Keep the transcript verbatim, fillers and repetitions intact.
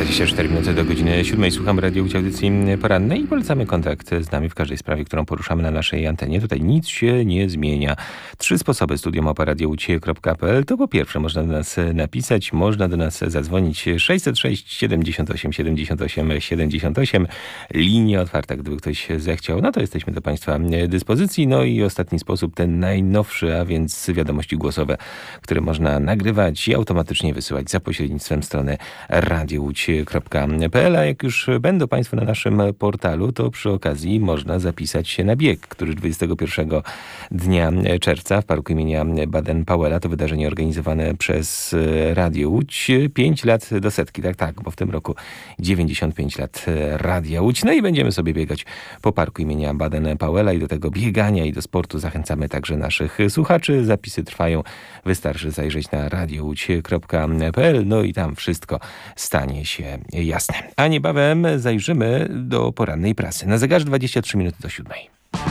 dwadzieścia cztery minuty do godziny siódmej. Słucham Radio Łódź, audycji porannej i polecamy kontakt z nami w każdej sprawie, którą poruszamy na naszej antenie. Tutaj nic się nie zmienia. Trzy sposoby: studio małpa radio łódź kropka p l. To po pierwsze można do nas napisać, można do nas zadzwonić sześćset sześć siedemdziesiąt osiem siedemdziesiąt osiem siedemdziesiąt osiem. Linia otwarta, gdyby ktoś zechciał. No to jesteśmy do Państwa dyspozycji. No i ostatni sposób, ten najnowszy, a więc wiadomości głosowe, które można nagrywać i automatycznie wysyłać za pośrednictwem strony radio łódź kropka p l. A jak już będą Państwo na naszym portalu, to przy okazji można zapisać się na bieg, który dwudziestego pierwszego dnia czerwca w parku imienia Baden-Powella. To wydarzenie organizowane przez Radio Łódź. Pięć lat do setki, tak, tak, bo w tym roku dziewięćdziesiąt pięć lat Radia Łódź. No i będziemy sobie biegać po parku imienia Baden-Powella i do tego biegania i do sportu zachęcamy także naszych słuchaczy. Zapisy trwają. Wystarczy zajrzeć na radio łódź kropka p l. No i tam wszystko stanie się jasne. A niebawem zajrzymy do porannej prasy. Na zegarze dwadzieścia trzy minuty do siódmej.